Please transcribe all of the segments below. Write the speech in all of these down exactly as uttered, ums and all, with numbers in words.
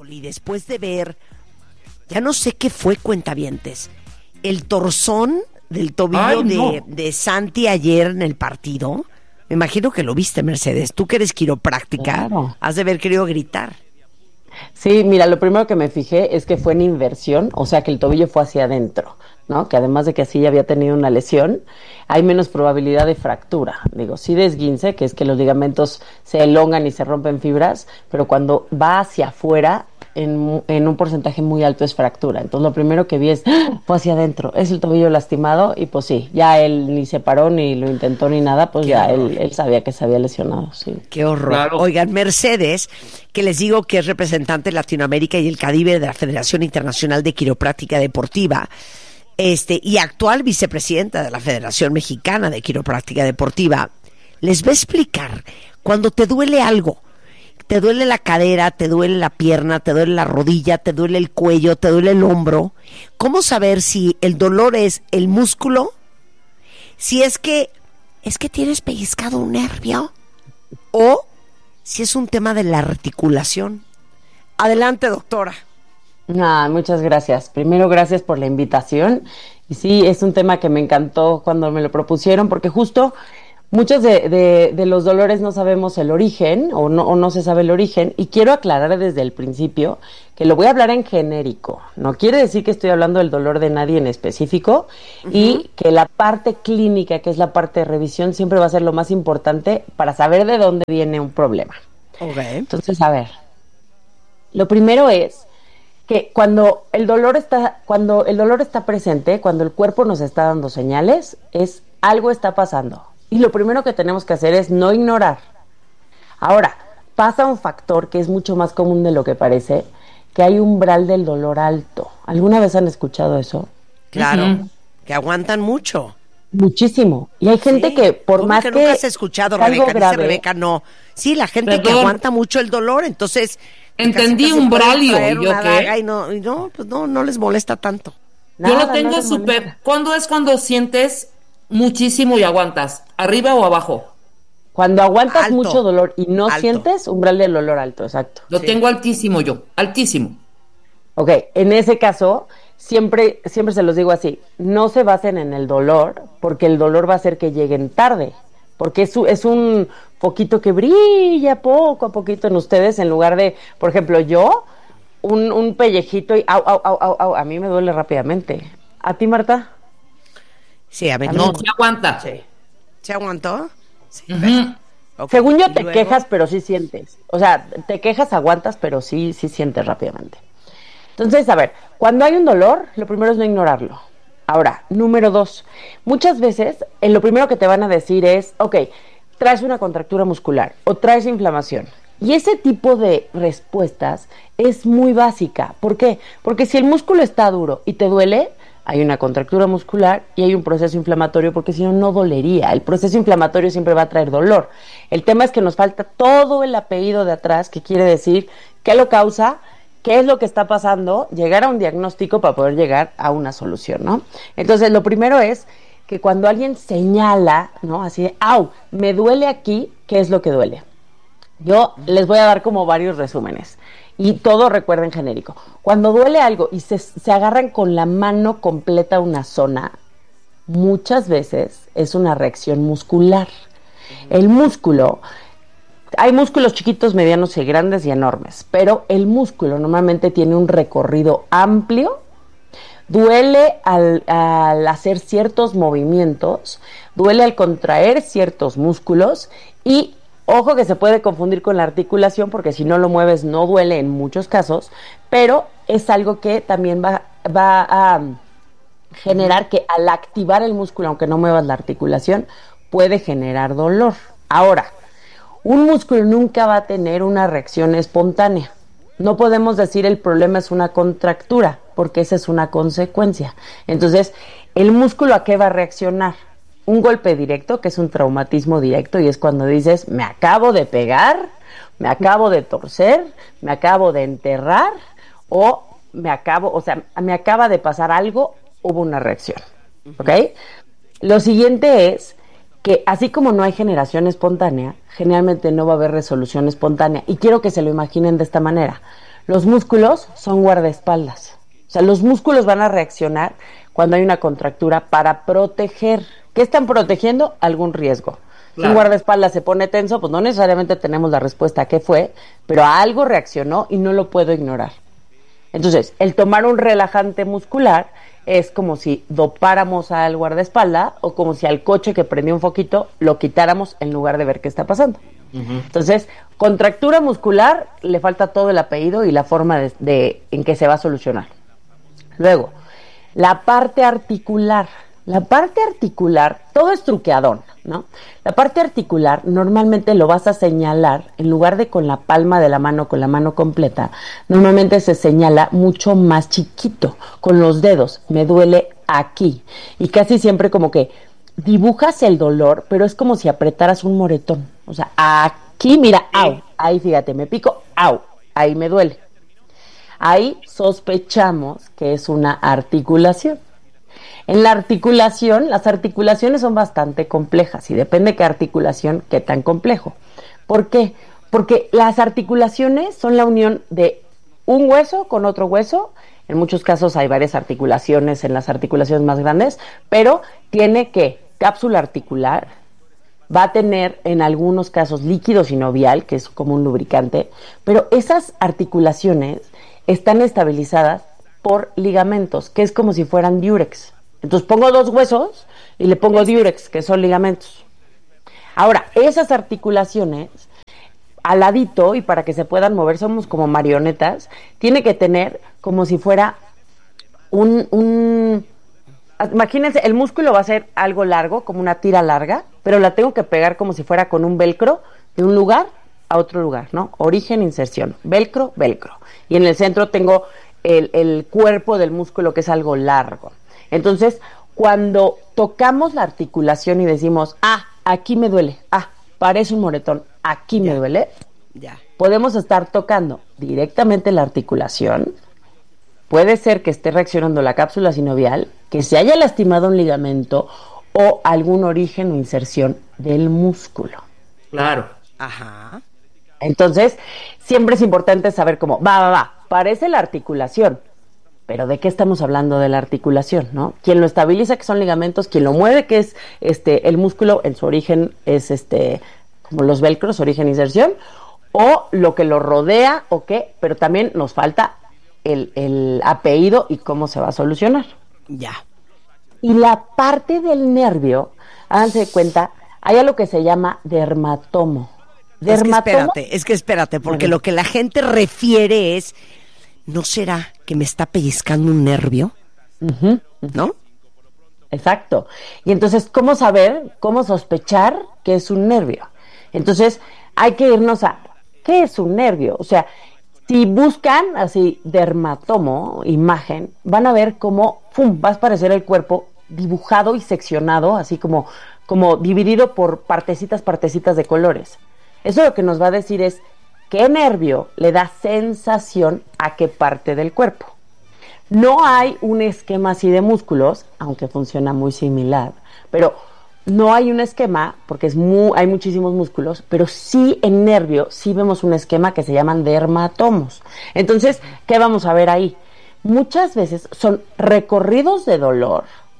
Poli, después de ver, ya no sé qué fue, cuentavientes, el torzón del tobillo Ay, de, no. de Santi ayer en el partido. Me imagino que lo viste, Mercedes. Tú que eres quiropráctica, Claro. has de haber querido gritar. Sí, mira, lo primero que me fijé es que fue en inversión, o sea que el tobillo fue hacia adentro, ¿no? Que además de que así ya había tenido una lesión, hay menos probabilidad de fractura. Digo, sí de esguince, que es que los ligamentos se elongan y se rompen fibras, pero cuando va hacia afuera, en, en un porcentaje muy alto es fractura. Entonces lo primero que vi es, ¡ah! Fue hacia adentro, es el tobillo lastimado, y pues sí, ya él ni se paró, ni lo intentó, ni nada, pues Qué ya horror. él, él sabía que se había lesionado, sí. Qué horror. Claro. Oigan, Mercedes, que les digo que es representante de Latinoamérica y el Caribe de la Federación Internacional de Quiropráctica Deportiva, este, y actual vicepresidenta de la Federación Mexicana de Quiropráctica Deportiva, les va a explicar cuando te duele algo. Te duele la cadera, te duele la pierna, te duele la rodilla, te duele el cuello, te duele el hombro. ¿Cómo saber si el dolor es el músculo? Si es que es que tienes pellizcado un nervio, o si es un tema de la articulación. Adelante, doctora. Ah, muchas gracias. Primero, gracias por la invitación. Y sí, es un tema que me encantó cuando me lo propusieron, porque justo muchos de, de, de los dolores no sabemos el origen, o no, o no se sabe el origen, y quiero aclarar desde el principio que lo voy a hablar en genérico. No quiere decir que estoy hablando del dolor de nadie en específico, uh-huh. Y que la parte clínica, que es la parte de revisión, siempre va a ser lo más importante para saber de dónde viene un problema. Okay. Entonces, a ver, lo primero es que cuando el dolor está, cuando el dolor está presente, cuando el cuerpo nos está dando señales, es algo está pasando. Y lo primero que tenemos que hacer es no ignorar. Ahora, pasa un factor que es mucho más común de lo que parece, que hay umbral del dolor alto. ¿Alguna vez han escuchado eso? Claro, Uh-huh. que aguantan mucho. Muchísimo. Y hay gente Sí. que por ¿Cómo más que que... nunca has escuchado, es algo Rebeca? Dice grave, Rebeca, no. Sí, la gente que Perdón. aguanta mucho el dolor, entonces... Entendí casi, casi umbralio, pueden traer ¿y yo una qué? daga y no, y no, pues no, no les molesta tanto. Yo nada, lo tengo no les súper. molesta. ¿Cuándo es cuando sientes muchísimo y aguantas? ¿Arriba o abajo? Cuando aguantas Alto. mucho dolor y no Alto. sientes, umbral del dolor alto, exacto. Lo Sí. tengo altísimo yo, altísimo. Ok, en ese caso, siempre, siempre se los digo así, no se basen en el dolor, porque el dolor va a hacer que lleguen tarde, porque es, u- es un poquito que brilla poco a poquito en ustedes, en lugar de, por ejemplo, yo, un, un pellejito y au, au, au, au, au, a mí me duele rápidamente. ¿A ti, Marta? Sí, a ver, No, no. se aguanta. Sí. ¿Se aguantó? Sí. Ujú. Ok. Según yo ¿Y te luego? quejas, pero sí sientes. O sea, te quejas, aguantas, pero sí, sí sientes rápidamente. Entonces, a ver, cuando hay un dolor, lo primero es no ignorarlo. Ahora, número dos, muchas veces eh, lo primero que te van a decir es, ok, traes una contractura muscular o traes inflamación. Y ese tipo de respuestas es muy básica. ¿Por qué? Porque si el músculo está duro y te duele, hay una contractura muscular y hay un proceso inflamatorio, porque si no, no dolería. El proceso inflamatorio siempre va a traer dolor. El tema es que nos falta todo el apellido de atrás, que quiere decir qué lo causa, qué es lo que está pasando, llegar a un diagnóstico para poder llegar a una solución, ¿no? Entonces, lo primero es que cuando alguien señala, ¿no? Así de, au, me duele aquí, ¿qué es lo que duele? Yo les voy a dar como varios resúmenes. Y todo recuerden genérico. Cuando duele algo y se, se agarran con la mano completa a una zona, muchas veces es una reacción muscular. El músculo, hay músculos chiquitos, medianos y grandes y enormes, pero el músculo normalmente tiene un recorrido amplio. Duele al, al hacer ciertos movimientos, duele al contraer ciertos músculos y ojo que se puede confundir con la articulación, porque si no lo mueves no duele en muchos casos, pero es algo que también va, va a generar que al activar el músculo, aunque no muevas la articulación, puede generar dolor. Ahora, un músculo nunca va a tener una reacción espontánea. No podemos decir el problema es una contractura, porque esa es una consecuencia. Entonces, ¿el músculo a qué va a reaccionar? Un golpe directo, que es un traumatismo directo, y es cuando dices, me acabo de pegar, me acabo de torcer, me acabo de enterrar, o me acabo, o sea, me acaba de pasar algo, hubo una reacción, ¿ok? Lo siguiente es que así como no hay generación espontánea, generalmente no va a haber resolución espontánea, y quiero que se lo imaginen de esta manera. Los músculos son guardaespaldas. O sea, los músculos van a reaccionar cuando hay una contractura para proteger. ¿Qué están protegiendo? Algún riesgo. Claro. Si un guardaespaldas se pone tenso, pues no necesariamente tenemos la respuesta a qué fue, pero a algo reaccionó y no lo puedo ignorar. Entonces, el tomar un relajante muscular es como si dopáramos al guardaespaldas o como si al coche que prendió un foquito lo quitáramos en lugar de ver qué está pasando. Uh-huh. Entonces, contractura muscular, le falta todo el apellido y la forma de, de en que se va a solucionar. Luego, la parte articular. La parte articular, todo es truqueadón, ¿no? La parte articular normalmente lo vas a señalar, en lugar de con la palma de la mano, con la mano completa, normalmente se señala mucho más chiquito, con los dedos, me duele aquí. Y casi siempre como que dibujas el dolor, pero es como si apretaras un moretón. O sea, aquí, mira, au, ahí fíjate, me pico, au, ahí me duele. Ahí sospechamos que es una articulación. En la articulación, las articulaciones son bastante complejas y depende de qué articulación, qué tan complejo. ¿Por qué? Porque las articulaciones son la unión de un hueso con otro hueso. En muchos casos hay varias articulaciones en las articulaciones más grandes, pero tiene que cápsula articular, va a tener en algunos casos líquido sinovial, que es como un lubricante, pero esas articulaciones están estabilizadas por ligamentos, que es como si fueran diurex. Entonces pongo dos huesos y le pongo diurex, que son ligamentos. Ahora, esas articulaciones, al ladito, y para que se puedan mover, somos como marionetas, tiene que tener como si fuera un, un... Imagínense, el músculo va a ser algo largo, como una tira larga, pero la tengo que pegar como si fuera con un velcro de un lugar a otro lugar, ¿no? Origen, inserción, velcro, velcro. Y en el centro tengo el, el cuerpo del músculo, que es algo largo. Entonces, cuando tocamos la articulación y decimos, ah, aquí me duele, ah, parece un moretón, aquí ya me duele, ya podemos estar tocando directamente la articulación. Puede ser que esté reaccionando la cápsula sinovial, que se haya lastimado un ligamento o algún origen o inserción del músculo. Claro. Ajá. Entonces, siempre es importante saber cómo, va, va, va, parece la articulación, pero ¿de qué estamos hablando de la articulación, no? Quien lo estabiliza, que son ligamentos, quien lo mueve, que es este el músculo, en su origen es este como los velcros, origen, inserción, o lo que lo rodea, o qué, pero también nos falta el, el apellido y cómo se va a solucionar. Ya. Y la parte del nervio, háganse de cuenta, hay algo que se llama dermatomo. Dermatomo. Es que espérate, es que espérate, porque lo que la gente refiere es, ¿no será que me está pellizcando un nervio? Uh-huh. ¿No? Exacto. Y entonces, ¿cómo saber, cómo sospechar que es un nervio? Entonces, hay que irnos a, ¿qué es un nervio? O sea, si buscan así dermatomo, imagen, van a ver cómo, ¡fum!, va a aparecer el cuerpo dibujado y seccionado, así como, como dividido por partecitas, partecitas de colores. Eso lo que nos va a decir es qué nervio le da sensación a qué parte del cuerpo. No hay un esquema así de músculos, aunque funciona muy similar, pero no hay un esquema, porque es muy, hay muchísimos músculos, pero sí en nervio, sí vemos un esquema que se llaman dermatomos. Entonces, ¿qué vamos a ver ahí? Muchas veces son recorridos de dolor,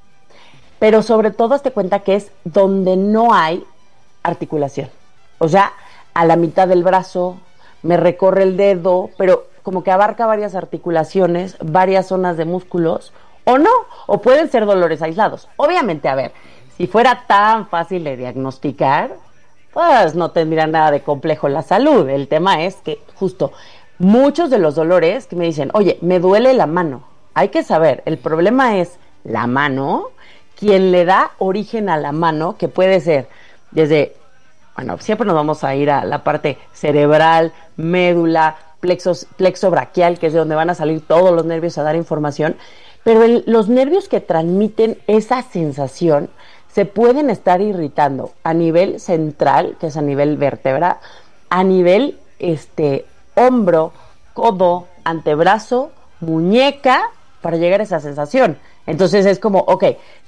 pero sobre todo hazte cuenta que es donde no hay articulación. O sea, a la mitad del brazo, me recorre el dedo, pero como que abarca varias articulaciones, varias zonas de músculos, o no, o pueden ser dolores aislados. Obviamente, a ver, si fuera tan fácil de diagnosticar, pues no tendría nada de complejo la salud. El tema es que justo muchos de los dolores que me dicen, oye, me duele la mano. Hay que saber, el problema es la mano, quien le da origen a la mano, que puede ser desde... Bueno, siempre nos vamos a ir a la parte cerebral, médula, plexos, plexo braquial, que es de donde van a salir todos los nervios a dar información, pero el, los nervios que transmiten esa sensación se pueden estar irritando a nivel central, que es a nivel vértebra, a nivel este, hombro, codo, antebrazo, muñeca, para llegar a esa sensación. Entonces es como, ok,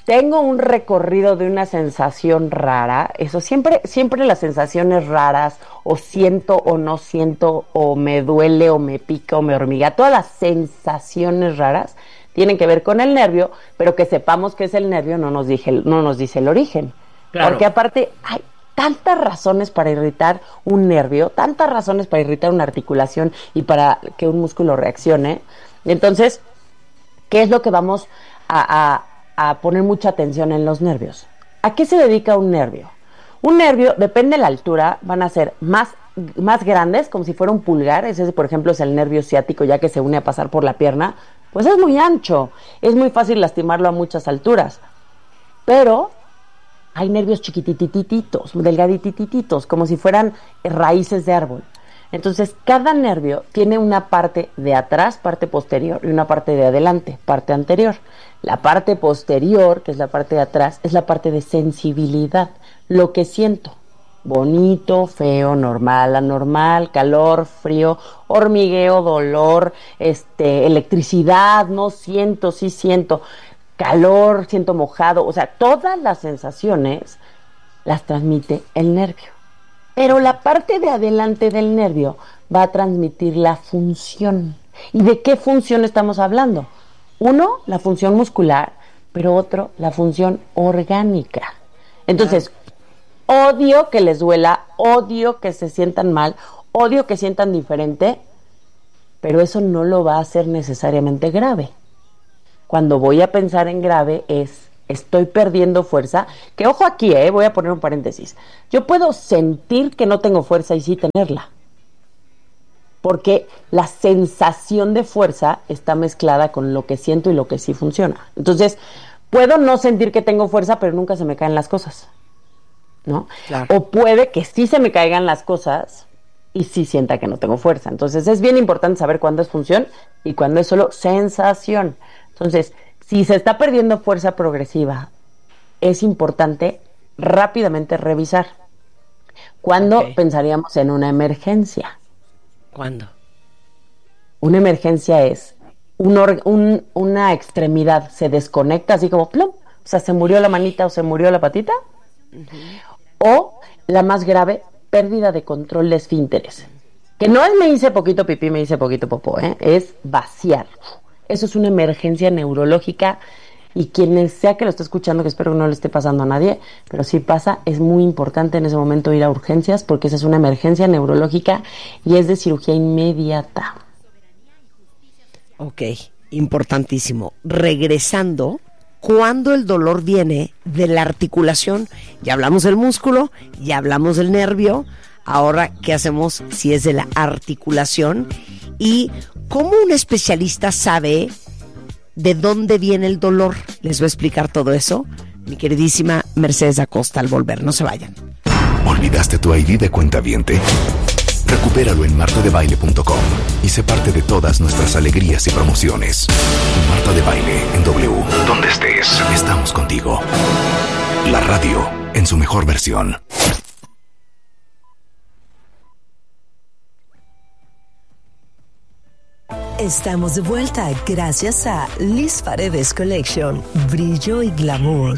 tengo un recorrido de una sensación rara, eso siempre, siempre las sensaciones raras, o siento o no siento, o me duele o me pica o me hormiga, todas las sensaciones raras tienen que ver con el nervio, pero que sepamos que es el nervio no nos, dije, no nos dice el origen. Claro. Porque aparte hay tantas razones para irritar un nervio, tantas razones para irritar una articulación y para que un músculo reaccione. Entonces, ¿qué es lo que vamos a... a a poner mucha atención en los nervios? ¿A qué se dedica un nervio? Un nervio, depende de la altura, van a ser más, más grandes, como si fuera un pulgar. Ese, por ejemplo, es el nervio ciático, ya que se une a pasar por la pierna. Pues es muy ancho, es muy fácil lastimarlo a muchas alturas. Pero hay nervios chiquititititos, delgaditititos, como si fueran raíces de árbol. Entonces, cada nervio tiene una parte de atrás, parte posterior, y una parte de adelante, parte anterior. La parte posterior, que es la parte de atrás, es la parte de sensibilidad, lo que siento. Bonito, feo, normal, anormal, calor, frío, hormigueo, dolor, este, electricidad, no siento, sí siento, calor, siento mojado. O sea, todas las sensaciones las transmite el nervio. Pero la parte de adelante del nervio va a transmitir la función. ¿Y de qué función estamos hablando? Uno, la función muscular, pero otro, la función orgánica. Entonces, odio que les duela, odio que se sientan mal, odio que sientan diferente, pero eso no lo va a hacer necesariamente grave. Cuando voy a pensar en grave es... estoy perdiendo fuerza, que ojo aquí, eh, voy a poner un paréntesis. Yo puedo sentir que no tengo fuerza y sí tenerla. Porque la sensación de fuerza está mezclada con lo que siento y lo que sí funciona. Entonces, puedo no sentir que tengo fuerza, pero nunca se me caen las cosas, ¿no? Claro. O puede que sí se me caigan las cosas y sí sienta que no tengo fuerza. Entonces, es bien importante saber cuándo es función y cuándo es solo sensación. Entonces, si se está perdiendo fuerza progresiva, es importante rápidamente revisar. ¿Cuándo okay. pensaríamos en una emergencia? ¿Cuándo? Una emergencia es un or- un, una extremidad se desconecta así como plum, o sea, se murió la manita o se murió la patita. Uh-huh. O la más grave, pérdida de control de esfínteres. Que no es me hice poquito pipí, me hice poquito popó, ¿eh? Es vaciar. Eso es una emergencia neurológica y quien sea que lo esté escuchando, que espero que no le esté pasando a nadie, pero si pasa, es muy importante en ese momento ir a urgencias porque esa es una emergencia neurológica y es de cirugía inmediata. Ok, importantísimo. Regresando, ¿cuándo el dolor viene de la articulación? Ya hablamos del músculo, ya hablamos del nervio. Ahora, ¿qué hacemos si es de la articulación? ¿Y cómo un especialista sabe de dónde viene el dolor? Les voy a explicar todo eso mi queridísima Mercedes Acosta al volver. No se vayan. ¿Olvidaste tu I D de cuentaviente? Recupéralo en marta de baile punto com y sé parte de todas nuestras alegrías y promociones. Marta de Baile en W. Donde estés, estamos contigo. La radio en su mejor versión. Estamos de vuelta gracias a Liz Paredes Collection, brillo y glamour.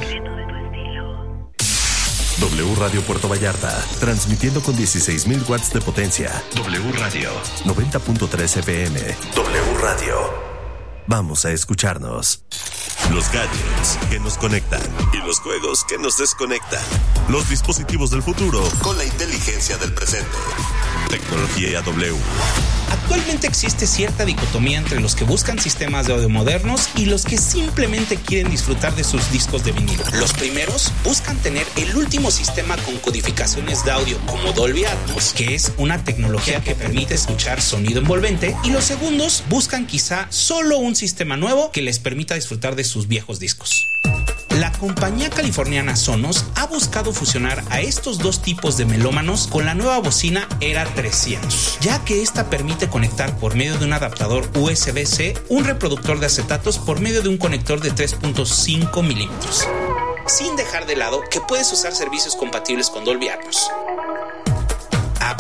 W Radio Puerto Vallarta, transmitiendo con dieciséis mil watts de potencia. W Radio, noventa punto tres F M. W Radio. Vamos a escucharnos. Los gadgets que nos conectan y los juegos que nos desconectan. Los dispositivos del futuro con la inteligencia del presente. Tecnología W. Actualmente existe cierta dicotomía entre los que buscan sistemas de audio modernos y los que simplemente quieren disfrutar de sus discos de vinilo. Los primeros buscan tener el último sistema con codificaciones de audio como Dolby Atmos, que es una tecnología que permite escuchar sonido envolvente, y los segundos buscan quizá solo un sistema nuevo que les permita disfrutar de sus viejos discos. La compañía californiana Sonos ha buscado fusionar a estos dos tipos de melómanos con la nueva bocina Era trescientos, ya que esta permite conectar por medio de un adaptador U S B C un reproductor de acetatos por medio de un conector de tres punto cinco milímetros, sin dejar de lado que puedes usar servicios compatibles con Dolby Atmos. A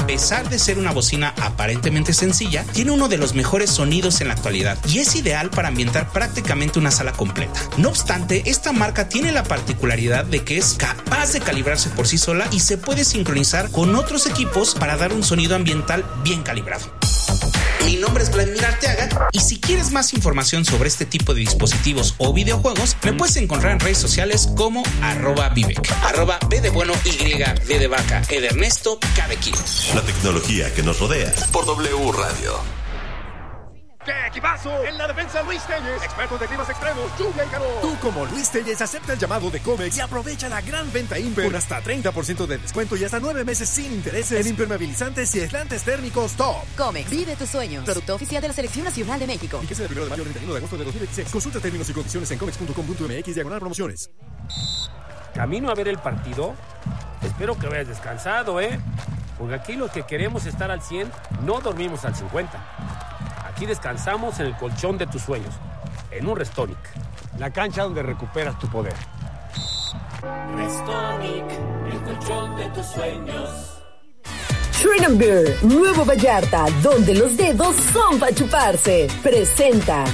a pesar de ser una bocina aparentemente sencilla, tiene uno de los mejores sonidos en la actualidad y es ideal para ambientar prácticamente una sala completa. No obstante, esta marca tiene la particularidad de que es capaz de calibrarse por sí sola y se puede sincronizar con otros equipos para dar un sonido ambiental bien calibrado. Mi nombre es Vladimir Arteaga y si quieres más información sobre este tipo de dispositivos o videojuegos, me puedes encontrar en redes sociales como arroba Vivek, arroba B de bueno, Y, D de vaca, E de Ernesto, K de kilo. La tecnología que nos rodea por W Radio. ¡Qué equipazo! En la defensa, Luis Telles, experto de climas extremos, lluvia y calor. Tú, como Luis Telles, acepta el llamado de Comex y aprovecha la gran venta Imper con hasta treinta por ciento de descuento y hasta nueve meses sin intereses en impermeabilizantes y aislantes térmicos top. Comex, vive tus sueños. Producto oficial de la Selección Nacional de México. Fíjese del primero de mayo al treinta y uno de agosto de dos mil veintiséis. Consulta términos y condiciones en comex punto com punto m x diagonal promociones. Camino a ver el partido. Espero que vayas descansado, ¿eh? Porque aquí los que queremos estar al cien no dormimos al cincuenta. Aquí descansamos en el colchón de tus sueños, en un Restonic, la cancha donde recuperas tu poder. Restonic, el colchón de tus sueños. Shrine and Beer, Nuevo Vallarta, donde los dedos son para chuparse. Presenta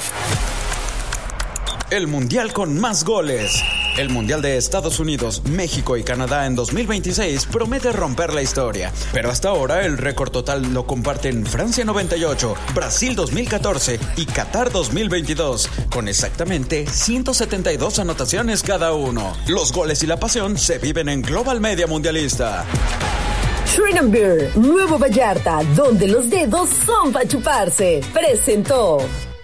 el mundial con más goles. El Mundial de Estados Unidos, México y Canadá en dos mil veintiséis promete romper la historia, pero hasta ahora el récord total lo comparten Francia noventa y ocho, Brasil dos mil catorce y Qatar dos mil veintidós, con exactamente ciento setenta y dos anotaciones cada uno. Los goles y la pasión se viven en Global Media Mundialista. Shrine and Beer, Nuevo Vallarta, donde los dedos son para chuparse. Presentó.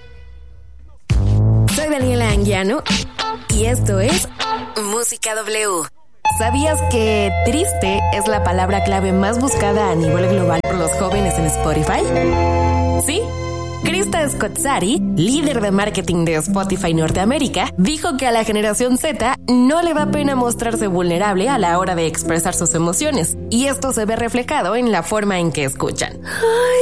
Soy Daniela Anguiano y esto es Música W. ¿Sabías que triste es la palabra clave más buscada a nivel global por los jóvenes en Spotify? ¿Sí? Krista Scott-Sari, líder de marketing de Spotify Norteamérica, dijo que a la generación Z no le da pena mostrarse vulnerable a la hora de expresar sus emociones, y esto se ve reflejado en la forma en que escuchan. Ay.